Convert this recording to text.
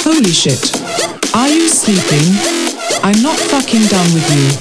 Holy shit. Are you sleeping? I'm not fucking done with you.